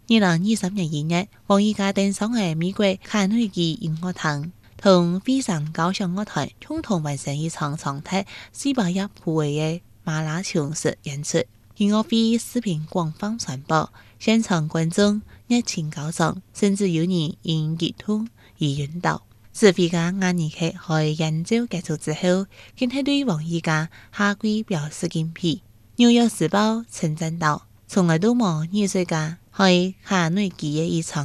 2023年1月，王羽佳登上喺美國卡內基音樂廳，同費城交響樂團共同完成一場長達400億普維嘅馬拉松式演出。音樂會視頻廣泛傳播，現場觀眾熱情高漲，甚至有人因激動而暈倒。指揮家顏尼克喺演奏結束之後，更係對王羽佳下跪表示敬佩。紐約時報稱讚道：從來都冇藝術家喺卡內基嘅一場